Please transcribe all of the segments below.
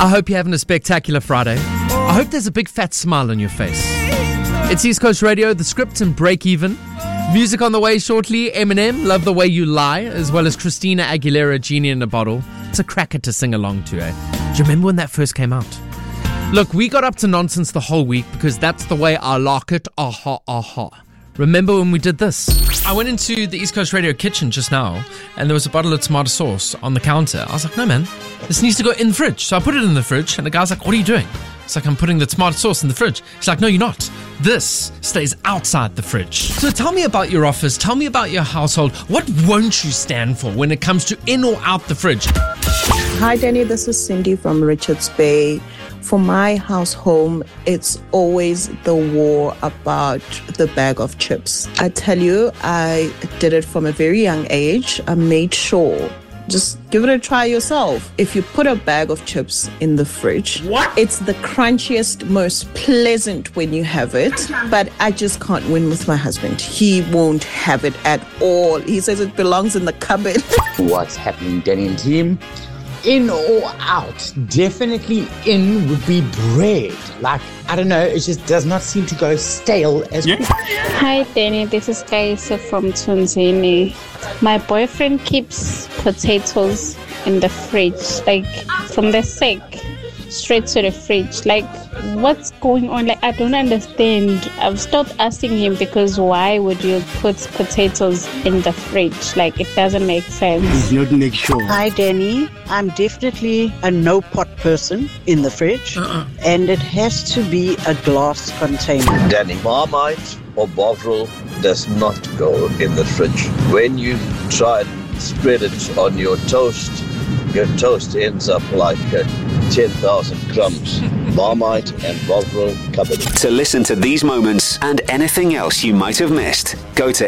I hope you're having a spectacular Friday. I hope there's a big fat smile on your face. It's East Coast Radio, The Script and Break Even. Music on the way shortly. Eminem, Love the Way You Lie, as well as Christina Aguilera, Genie in a Bottle. It's a cracker to sing along to, eh? Do you remember when that first came out? Look, we got up to nonsense the whole week because that's the way I like it. Aha, aha. Remember when we did this? I went into the East Coast Radio kitchen just now and there was a bottle of tomato sauce on the counter. I was like, no man, this needs to go in the fridge. So I put it in the fridge and the guy's like, what are you doing? It's like, I'm putting the tomato sauce in the fridge. He's like, no, you're not. This stays outside the fridge. So tell me about your office. Tell me about your household. What won't you stand for when it comes to in or out the fridge? Hi, Danny. This is Cindy from Richards Bay. For my house home, it's always the war about the bag of chips. I tell you, I did it from a very young age. I made sure. Just give it a try yourself. If you put a bag of chips in the fridge, it's the crunchiest, most pleasant when you have it. But I just can't win with my husband. He won't have it at all. He says it belongs in the cupboard. What's happening, Danny and team? In or out? Definitely in would be bread. Like, I don't know, it just does not seem to go stale as well. Hi Danny, this is Kaisa from Tunzini. My boyfriend keeps potatoes in the fridge, like from the sack straight to the fridge. Like, what's going on? Like, I don't understand. I've stopped asking him because why would you put potatoes in the fridge? Like, it doesn't make sense. It's not make sure. Hi Danny, I'm definitely a no pot person in the fridge, and it has to be a glass container. Danny, Marmite or Bovril does not go in the fridge. When you try and spread it on your toast ends up like 10,000 crumbs. Marmite and Bovril covered. To listen to these moments and anything else you might have missed, go to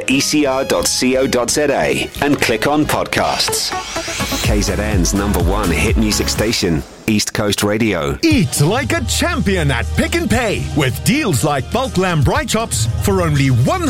ecr.co.za and click on podcasts. KZN's #1 hit music station, East Coast Radio. Eat like a champion at Pick n Pay with deals like bulk lamb braai chops for only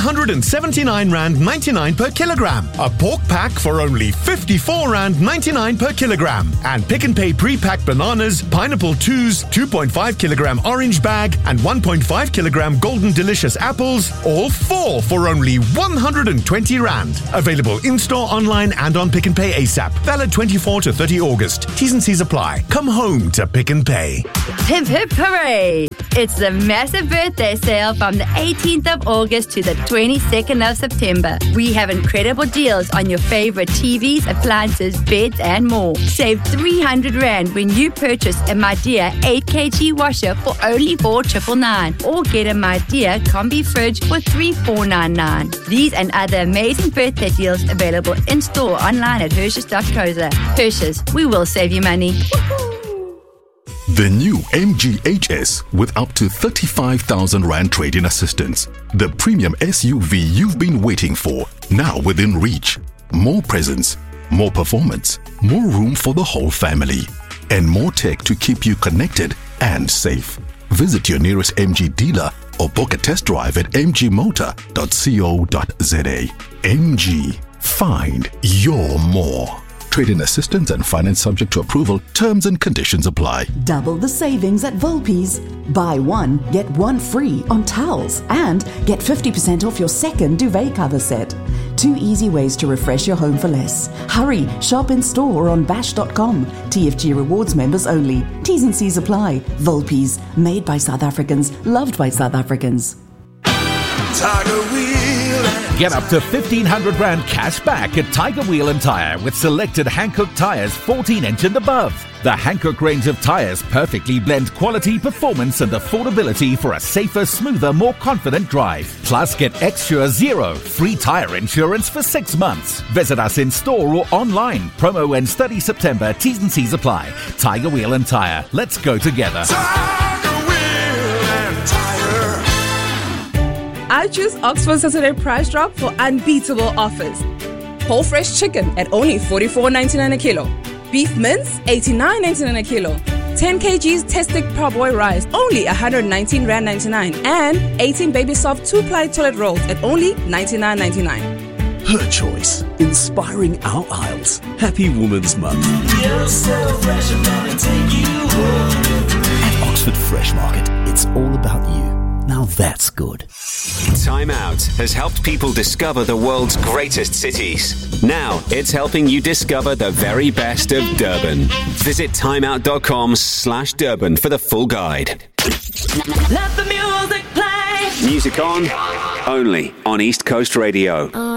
R179.99 per kilogram. A pork pack for only R54.99 per kilogram. And Pick n Pay pre-packed bananas, pineapple 2s, 2.5 kilogram orange bag, and 1.5 kilogram golden delicious apples, all 4 for only R120. Available in-store, online, and on Pick n Pay ASAP. Valid 24 to 30 August. T's and C's apply. Come home to Pick n Pay. Hip hip hooray! It's the massive birthday sale from the 18th of August to the 22nd of September. We have incredible deals on your favorite TVs, appliances, beds, and more. Save R300 when you purchase a Midea 8kg washer for only $4,999, or get a Midea combi fridge for $3,499. These and other amazing birthday deals available in store, online at Hershey's.co.za. Hershey's, we will save you money. Woo-hoo! The new MG HS with up to 35,000 Rand trade-in assistance. The premium SUV you've been waiting for, now within reach. More presence, more performance, more room for the whole family, and more tech to keep you connected and safe. Visit your nearest MG dealer or book a test drive at mgmotor.co.za. MG, find your more. Trade-in assistance and finance subject to approval. Terms and conditions apply. Double the savings at Volpi's. Buy one, get one free on towels, and get 50% off your second duvet cover set. 2 easy ways to refresh your home for less. Hurry, shop in store or on bash.com. TFG Rewards members only. T's and C's apply. Volpi's, made by South Africans, loved by South Africans. Tiger Wheel. Get up to 1,500 Rand cash back at Tiger Wheel and Tire with selected Hankook tires 14-inch and above. The Hankook range of tires perfectly blend quality, performance and affordability for a safer, smoother, more confident drive. Plus, get X-Sure Zero free tire insurance for 6 months. Visit us in store or online. Promo ends 30 September. T's and C's apply. Tiger Wheel and Tire. Let's go together. I choose Oxford Saturday Price Drop for unbeatable offers. Whole fresh chicken at only $44.99 a kilo. Beef mince, $89.99 a kilo. 10 kgs Testic Parboy rice, only R119.99. And 18 Baby Soft 2-ply toilet rolls at only $99.99. Her choice, inspiring our aisles. Happy Women's Month. You're so fresh, I'm gonna take you home. Fresh Market. It's all about you. Now that's good. Time Out has helped people discover the world's greatest cities. Now it's helping you discover the very best of Durban. Visit timeout.com/Durban for the full guide. Let the music play. Music on, only on East Coast Radio.